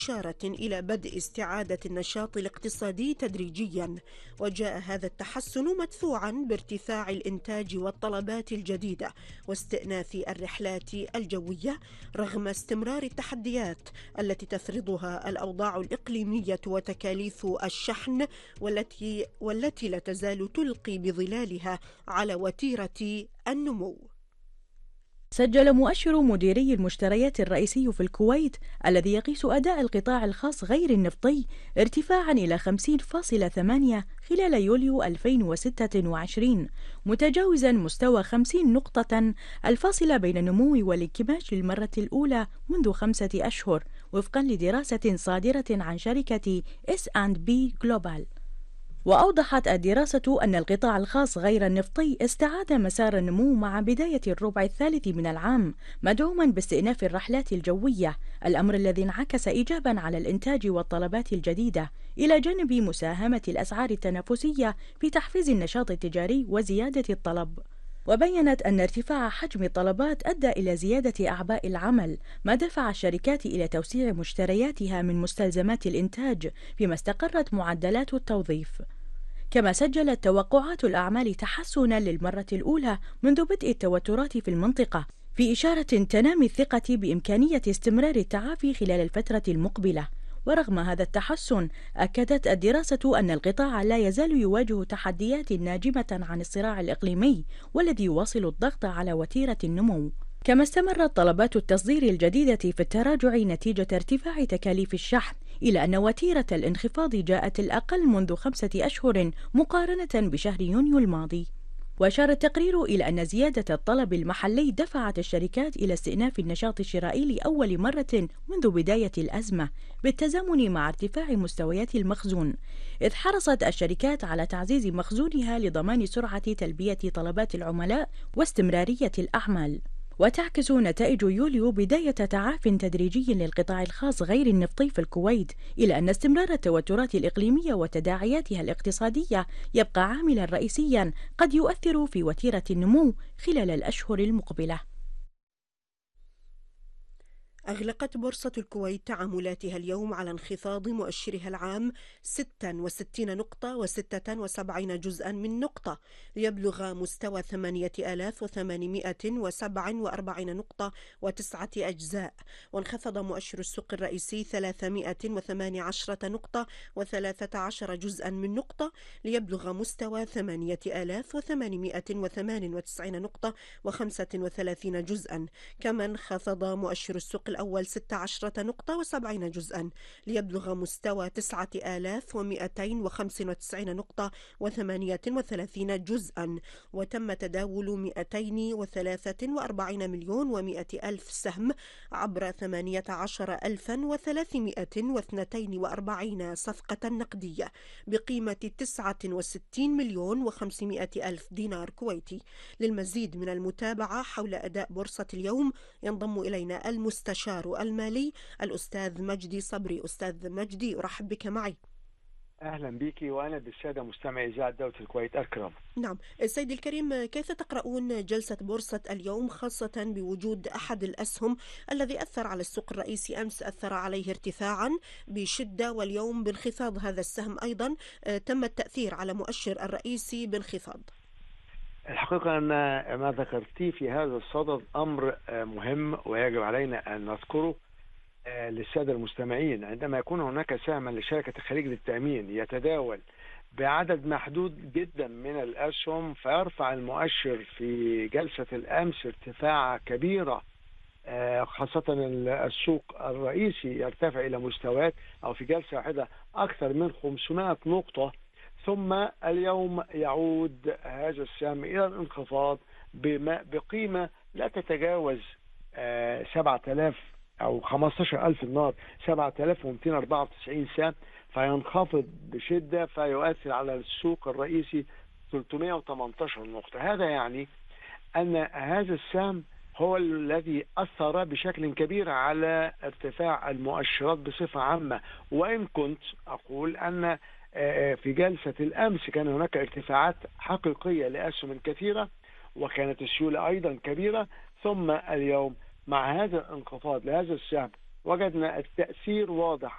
إشارة إلى بدء استعادة النشاط الاقتصادي تدريجيا، وجاء هذا التحسن مدفوعا بارتفاع الإنتاج والطلبات الجديدة واستئناف الرحلات الجوية، رغم استمرار التحديات التي تفرضها الأوضاع الإقليمية وتكاليف الشحن، والتي لا تزال تلقي بظلالها على وتيرة النمو. سجل مؤشر مديري المشتريات الرئيسي في الكويت الذي يقيس أداء القطاع الخاص غير النفطي ارتفاعا إلى 50.8 خلال يوليو 2026، متجاوزا مستوى 50 نقطة الفاصلة بين النمو والانكماش للمرة الأولى منذ 5 أشهر، وفقا لدراسة صادرة عن شركة S&P Global. وأوضحت الدراسة أن القطاع الخاص غير النفطي استعاد مسار النمو مع بداية الربع الثالث من العام، مدعوما باستئناف الرحلات الجوية، الأمر الذي انعكس إيجابا على الإنتاج والطلبات الجديدة، إلى جانب مساهمة الأسعار التنافسية في تحفيز النشاط التجاري وزيادة الطلب. وبينت أن ارتفاع حجم الطلبات أدى إلى زيادة أعباء العمل، ما دفع الشركات إلى توسيع مشترياتها من مستلزمات الإنتاج، فيما استقرت معدلات التوظيف. كما سجلت توقعات الأعمال تحسنا للمرة الأولى منذ بدء التوترات في المنطقة، في إشارة تنامي الثقة بإمكانية استمرار التعافي خلال الفترة المقبلة. ورغم هذا التحسن، أكدت الدراسة أن القطاع لا يزال يواجه تحديات ناجمة عن الصراع الإقليمي والذي يواصل الضغط على وتيرة النمو. كما استمرت طلبات التصدير الجديدة في التراجع نتيجة ارتفاع تكاليف الشحن، إلى أن وتيرة الانخفاض جاءت الأقل منذ 5 أشهر مقارنة بشهر يونيو الماضي. وأشار التقرير إلى أن زيادة الطلب المحلي دفعت الشركات إلى استئناف النشاط الشرائي لأول مرة منذ بداية الأزمة، بالتزامن مع ارتفاع مستويات المخزون، إذ حرصت الشركات على تعزيز مخزونها لضمان سرعة تلبية طلبات العملاء واستمرارية الأعمال. وتعكس نتائج يوليو بداية تعاف تدريجي للقطاع الخاص غير النفطي في الكويت، إلى أن استمرار التوترات الإقليمية وتداعياتها الاقتصادية يبقى عاملا رئيسيا قد يؤثر في وتيرة النمو خلال الأشهر المقبلة. أغلقت بورصة الكويت تعاملاتها اليوم على انخفاض مؤشرها العام 66 نقطة و76 جزءا من نقطة، ليبلغ مستوى 8847 نقطة و9 أجزاء. وانخفض مؤشر السوق الرئيسي 318 نقطة و13 جزءا من نقطة، ليبلغ مستوى 8898 نقطة و35 جزءا. كما انخفض مؤشر السوق الأول 16 نقطة و70 جزءا، ليبلغ مستوى 9295 نقطة و38 جزءا. وتم تداول 243 مليون و100 ألف سهم عبر 18342 صفقة نقدية بقيمة 69 مليون و500 ألف دينار كويتي. للمزيد من المتابعة حول أداء بورصة اليوم ينضم إلينا المستشار المالي الأستاذ مجدي صبري. أستاذ مجدي، أرحب بك معي. أهلا بك، وأنا بالسادة مستمعي إذاعة دولة الكويت أكرم. نعم سيدي الكريم، كيف تقرؤون جلسة بورصة اليوم، خاصة بوجود أحد الأسهم الذي أثر على السوق الرئيسي أمس أثر عليه ارتفاعا بشدة، واليوم بانخفاض هذا السهم أيضا تم التأثير على مؤشر الرئيسي بانخفاض؟ الحقيقة أن ما ذكرتيه في هذا الصدد أمر مهم ويجب علينا أن نذكره للسادة المستمعين. عندما يكون هناك سهما لشركة الخليج للتأمين يتداول بعدد محدود جدا من الأسهم، فيرفع المؤشر في جلسة الأمس ارتفاع كبيرة، خاصة السوق الرئيسي يرتفع إلى مستويات أو في جلسة واحدة أكثر من 500 نقطة، ثم اليوم يعود هذا السهم إلى الانخفاض بقيمة لا تتجاوز 7000 أو 15000 النار 7294 سهم، فينخفض بشدة فيؤثر على السوق الرئيسي 318 نقطة. هذا يعني أن هذا السهم هو الذي أثر بشكل كبير على ارتفاع المؤشرات بصفة عامة. وإن كنت أقول أن في جلسة الأمس كان هناك ارتفاعات حقيقية لأسهم كثيرة وكانت السيولة أيضا كبيرة، ثم اليوم مع هذا الانخفاض لهذا السهم وجدنا التأثير واضح